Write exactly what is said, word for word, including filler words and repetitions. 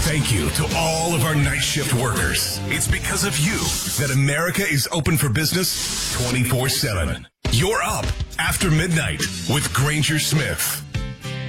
Thank you to all of our night shift workers. It's because of you that America is open for business twenty-four seven. You're up after midnight with Granger Smith.